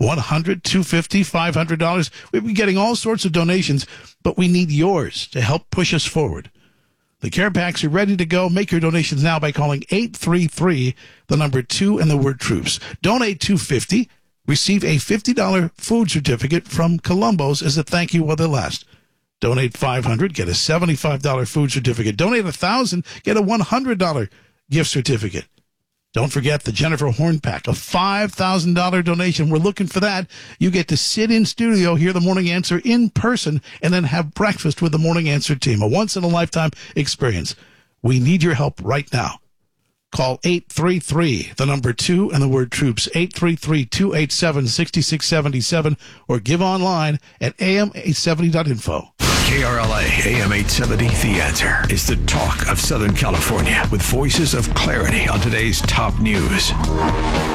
$100, $250, $500. We've been getting all sorts of donations, but we need yours to help push us forward. The care packs are ready to go. Make your donations now by calling 833, the number 2 and the word troops. Donate $250. Receive a $50 food certificate from Columbo's as a thank you while they last. Donate $500, get a $75 food certificate. Donate $1,000, get a $100 gift certificate. Don't forget the Jennifer Horn Pack, a $5,000 donation. We're looking for that. You get to sit in studio, hear the Morning Answer in person, and then have breakfast with the Morning Answer team. A once-in-a-lifetime experience. We need your help right now. Call 833, the number 2 and the word troops, 833-287-6677, or give online at am870.info. KRLA AM 870, The Answer, is the talk of Southern California with voices of clarity on today's top news.